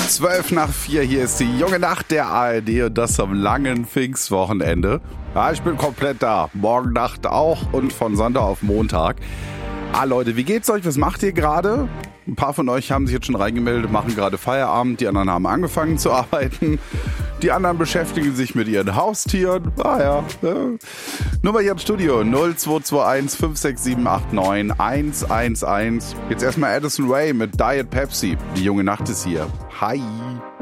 3:12, hier ist die junge Nacht der ARD und das am langen Pfingstwochenende. Ja, ich bin komplett da. Morgen Nacht auch und von Sonntag auf Montag. Leute, wie geht's euch? Was macht ihr gerade? Ein paar von euch haben sich jetzt schon reingemeldet, machen gerade Feierabend. Die anderen haben angefangen zu arbeiten. Die anderen beschäftigen sich mit ihren Haustieren. Nummer hier im Studio 0221 56789 111. Jetzt erstmal Addison Rae mit Diet Pepsi. Die junge Nacht ist hier. Hi.